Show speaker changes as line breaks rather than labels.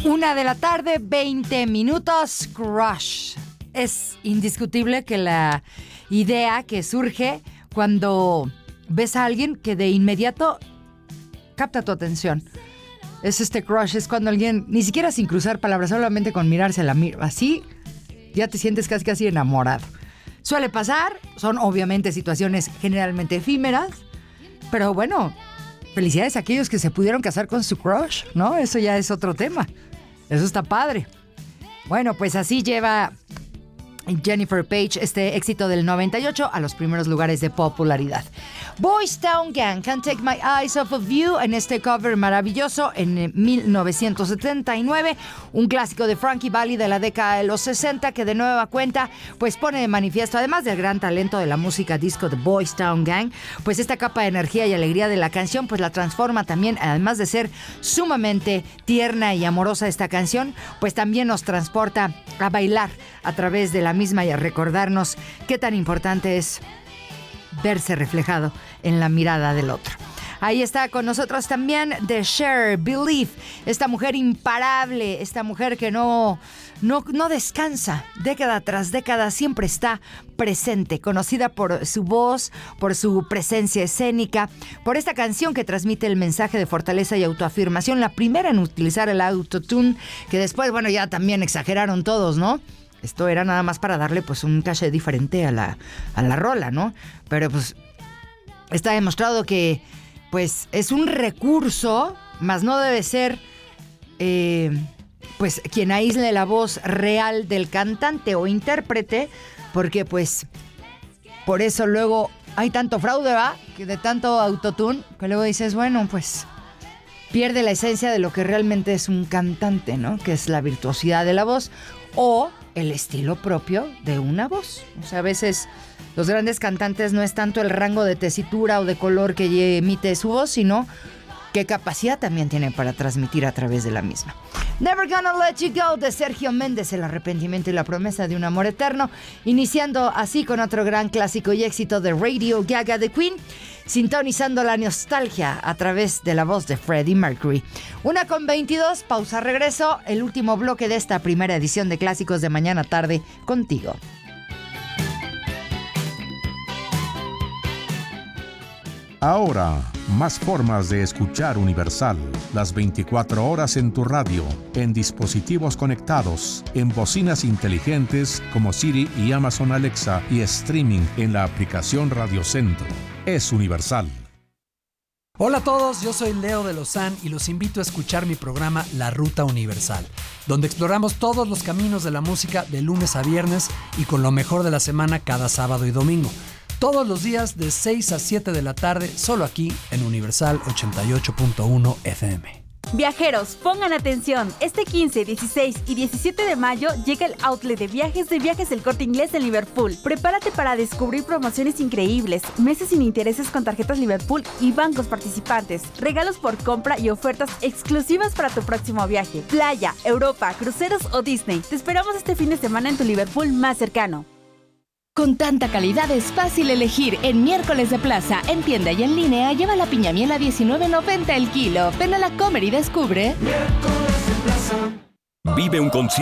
1:00 p.m, 20 minutos. Crush. Es indiscutible que la idea que surge cuando ves a alguien que de inmediato capta tu atención. Es crush, es cuando alguien, ni siquiera sin cruzar palabras, solamente con mirarse así, ya te sientes casi enamorado. Suele pasar, son obviamente situaciones generalmente efímeras, pero bueno, felicidades a aquellos que se pudieron casar con su crush, ¿no? Eso ya es otro tema. Eso está padre. Bueno, pues así lleva Jennifer Page este éxito del 98 a los primeros lugares de popularidad. Boys Town Gang, Can't Take My Eyes Off of You, en este cover maravilloso en 1979, un clásico de Frankie Valli de la década de los 60 que de nueva cuenta pues pone de manifiesto, además del gran talento de la música disco de Boys Town Gang, pues esta capa de energía y alegría de la canción pues la transforma también, además de ser sumamente tierna y amorosa esta canción, pues también nos transporta a bailar a través de la misma y a recordarnos qué tan importante es verse reflejado en la mirada del otro. Ahí está con nosotros también The Cher, Believe, esta mujer imparable, esta mujer que no descansa, década tras década siempre está presente, conocida por su voz, por su presencia escénica, por esta canción que transmite el mensaje de fortaleza y autoafirmación, la primera en utilizar el autotune, que después, bueno, ya también exageraron todos, ¿no? Esto era nada más para darle pues un caché diferente a la rola, ¿no? Pero pues está demostrado que pues es un recurso, mas no debe ser pues quien aísle la voz real del cantante o intérprete, porque pues por eso luego hay tanto fraude, ¿va? Que de tanto autotune, que luego dices, bueno, pues pierde la esencia de lo que realmente es un cantante, ¿no? Que es la virtuosidad de la voz o el estilo propio de una voz. O sea, a veces los grandes cantantes no es tanto el rango de tesitura o de color que emite su voz, sino qué capacidad también tiene para transmitir a través de la misma. Never Gonna Let You Go de Sergio Méndez, el arrepentimiento y la promesa de un amor eterno, iniciando así con otro gran clásico y éxito de Radio Gaga de Queen, sintonizando la nostalgia a través de la voz de Freddie Mercury. 1:22, pausa, regreso, el último bloque de esta primera edición de Clásicos de Mañana Tarde contigo.
Ahora, más formas de escuchar Universal. Las 24 horas en tu radio, en dispositivos conectados, en bocinas inteligentes como Siri y Amazon Alexa y streaming en la aplicación Radio Centro. Es Universal.
Hola a todos, yo soy Leo de Lozán y los invito a escuchar mi programa La Ruta Universal, donde exploramos todos los caminos de la música de lunes a viernes y con lo mejor de la semana cada sábado y domingo. Todos los días de 6 a 7 de la tarde, solo aquí en Universal 88.1 FM.
Viajeros, pongan atención. Este 15, 16 y 17 de mayo llega el outlet de Viajes El Corte Inglés en Liverpool. Prepárate para descubrir promociones increíbles, meses sin intereses con tarjetas Liverpool y bancos participantes, regalos por compra y ofertas exclusivas para tu próximo viaje. Playa, Europa, cruceros o Disney. Te esperamos este fin de semana en tu Liverpool más cercano.
Con tanta calidad es fácil elegir. En Miércoles de Plaza, en tienda y en línea, lleva la piña miel a $19.90 el kilo. Ven a la Comer y descubre.
Miércoles de Plaza. Vive un concierto